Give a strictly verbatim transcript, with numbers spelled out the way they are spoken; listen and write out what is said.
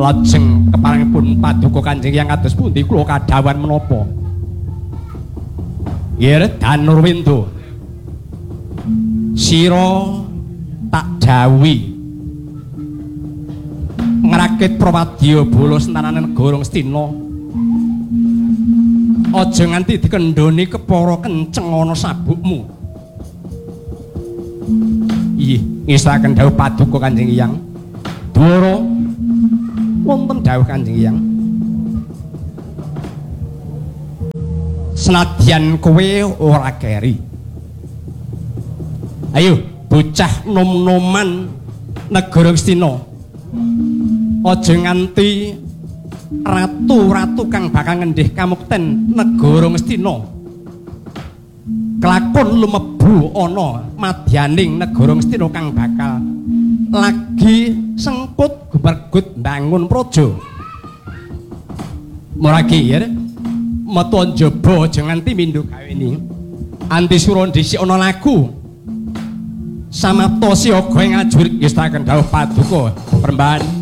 lajeng keparengipun paduka Kanjeng Hyang kados pundi kula kadhawan menapa? Yer Danurwindo. Sira tak dawuhi ngrakit prawadya bala sentananing negara Ngastina. Aja nganti dikendhoni kepara kenceng ana sabukmu. Inggih, ngestaken dawuh paduka Kanjeng Hyang. Dwara wonten dawuh Kanjeng Hyang. Senadyan kowe ora keri. Ayo, bocah nom-noman negara Ngastina. Aja nganti ratu-ratu kang bakal ngendhih kamukten negara Ngastina kelakon lumebu ana madyaning negara Ngastina kang bakal lagi sengkut gubargut bangun praja. Maragi ya metu njaba aja nganti mindho gaweni. Anti sura dhisik ana lagu samapta siaga ing ajurit ngestaken dawuh paduka Perembahan.